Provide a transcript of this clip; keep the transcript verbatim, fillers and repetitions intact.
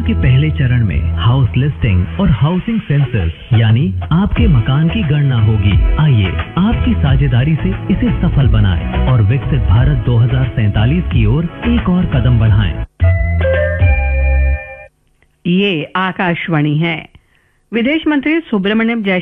के पहले चरण में हाउस लिस्टिंग और हाउसिंग सेंसस यानी आपके मकान की गणना होगी। आइए आपकी साझेदारी से इसे सफल बनाएं और विकसित भारत दो हज़ार सैंतालीस की ओर एक और कदम बढ़ाएं। ये आकाशवाणी है। विदेश मंत्री सुब्रमण्यम जयशंकर